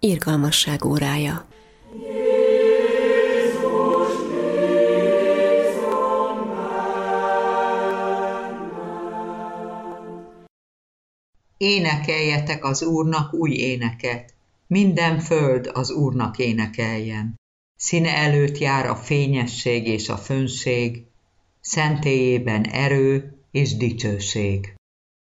Irgalmasság órája. Énekeljetek az Úrnak új éneket, minden föld az Úrnak énekeljen. Színe előtt jár a fényesség és a fönnség, szentélyében erő és dicsőség.